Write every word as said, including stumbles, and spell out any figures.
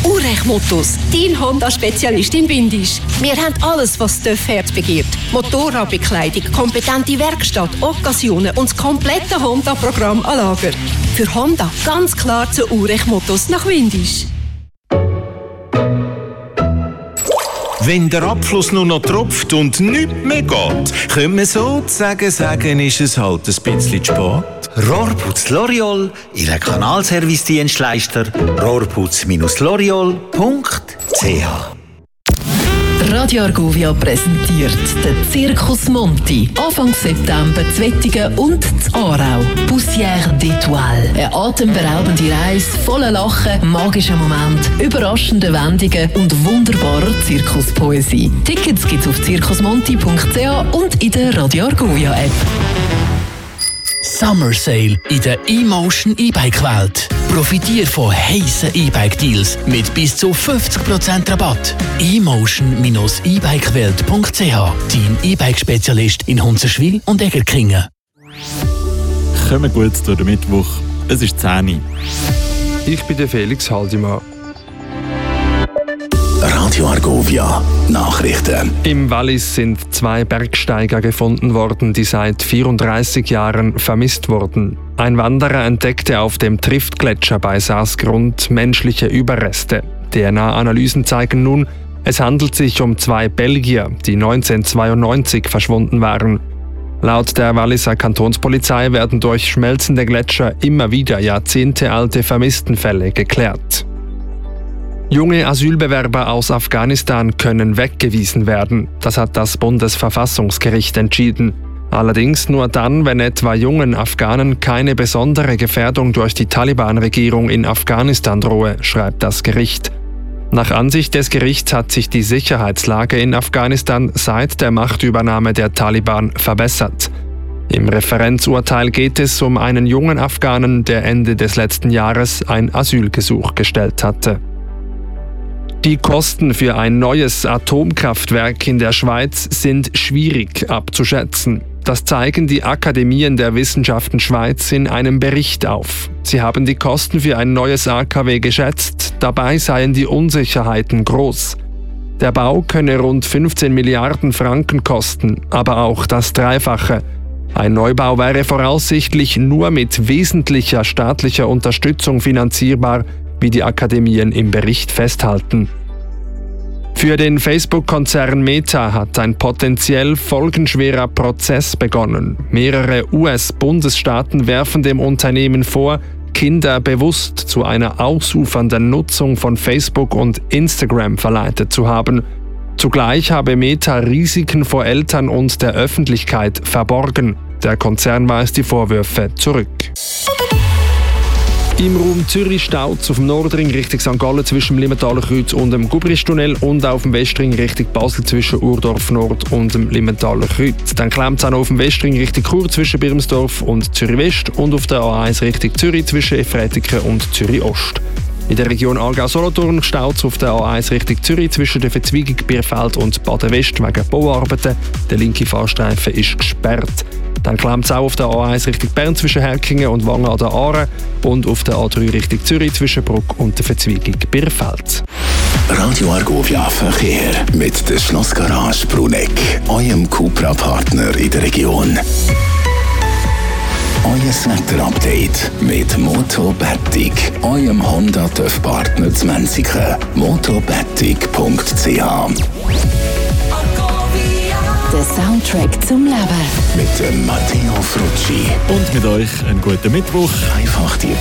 Urech-Mottos, dein Honda-Spezialist in Windisch. Wir haben alles, was das Herz begehrt. Motorradbekleidung, kompetente Werkstatt, Occasionen und das komplette Honda-Programm an Lager. Für Honda ganz klar zu Urech-Mottos nach Windisch. Wenn der Abfluss nur noch tropft und nichts mehr geht, können wir sozusagen sagen, ist es halt ein bisschen zu spät. Rohrputz L'Oreal, Ihr Kanalservice-Dienstleister, rohrputz L'Oreal punkt c h. Radio Argovia präsentiert den Zirkus Monti. Anfang September zu Wettigen und zu Aarau. Poussière d'Étoile. Eine atemberaubende Reise voller Lachen, magischen Momente, überraschende Wendungen und wunderbarer Zirkuspoesie. Tickets gibt's auf zirkusmonti punkt c h und in der Radio Argovia App. Summer Sale in der eMotion E-Bike-Welt. Profitiere von heissen E-Bike-Deals mit bis zu fünfzig Prozent Rabatt. eMotion e bike welt punkt c h. Dein E-Bike-Spezialist in Hunzerschwil und Egerkingen. Kommen gut durch den Mittwoch. Es ist zehn Uhr. Ich bin der Felix Haldimann. Radio Argovia Nachrichten. Im Wallis sind zwei Bergsteiger gefunden worden, die seit vierunddreißig Jahren vermisst wurden. Ein Wanderer entdeckte auf dem Triftgletscher bei Saasgrund menschliche Überreste. D N A-Analysen zeigen nun, es handelt sich um zwei Belgier, die neunzehnhundertzweiundneunzig verschwunden waren. Laut der Walliser Kantonspolizei werden durch schmelzende Gletscher immer wieder jahrzehntealte Vermisstenfälle geklärt. Junge Asylbewerber aus Afghanistan können weggewiesen werden. Das hat das Bundesverfassungsgericht entschieden. Allerdings nur dann, wenn etwa jungen Afghanen keine besondere Gefährdung durch die Taliban-Regierung in Afghanistan drohe, schreibt das Gericht. Nach Ansicht des Gerichts hat sich die Sicherheitslage in Afghanistan seit der Machtübernahme der Taliban verbessert. Im Referenzurteil geht es um einen jungen Afghanen, der Ende des letzten Jahres ein Asylgesuch gestellt hatte. Die Kosten für ein neues Atomkraftwerk in der Schweiz sind schwierig abzuschätzen. Das zeigen die Akademien der Wissenschaften Schweiz in einem Bericht auf. Sie haben die Kosten für ein neues A K W geschätzt, dabei seien die Unsicherheiten groß. Der Bau könne rund fünfzehn Milliarden Franken kosten, aber auch das Dreifache. Ein Neubau wäre voraussichtlich nur mit wesentlicher staatlicher Unterstützung finanzierbar, wie die Akademien im Bericht festhalten. Für den Facebook-Konzern Meta hat ein potenziell folgenschwerer Prozess begonnen. Mehrere U S-Bundesstaaten werfen dem Unternehmen vor, Kinder bewusst zu einer ausufernden Nutzung von Facebook und Instagram verleitet zu haben. Zugleich habe Meta Risiken vor Eltern und der Öffentlichkeit verborgen. Der Konzern weist die Vorwürfe zurück. Im Raum Zürich staut auf dem Nordring Richtung Sankt Gallen zwischen dem Limmentaler Kreuz und dem Gubristunnel und auf dem Westring Richtung Basel zwischen Urdorf Nord und dem Limmentaler Kreuz. Dann klemmt es auch noch auf dem Westring Richtung Chur zwischen Birmsdorf und Zürich West und auf der A eins Richtung Zürich zwischen Efretiken und Zürich Ost. In der Region Aargau-Solothurn staut es auf der A eins Richtung Zürich zwischen der Verzweigung Bierfeld und Baden-West wegen Bauarbeiten. Der linke Fahrstreifen ist gesperrt. Dann klemmt es auch auf der A eins Richtung Bern zwischen Herkingen und Wangen an der Aare und auf der A drei Richtung Zürich zwischen Bruck und der Verzweigung Bierfeld. Radio Argovia Verkehr mit der Schlossgarage Bruneck, eurem Cupra-Partner in der Region. Euer Wetter-Update mit Motobetig, eurem Honda-TÜV-Partner zu Menziken. motobetig punkt c h. Der Soundtrack zum Leben. Mit dem Matteo Frucci. Und mit euch einen guten Mittwoch. Einfach die